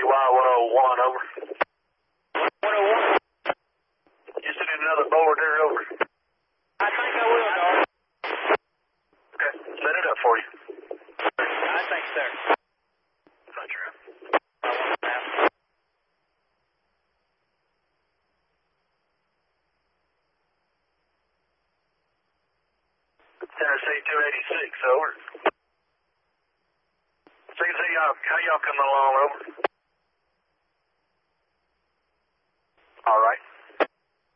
WY101, over. 101. You send in another board there, over. I think I will, dog. Okay, set it up for you. I think so. Roger. I want to pass. Tennessee 286, over. So you can see how y'all coming along, over. All right.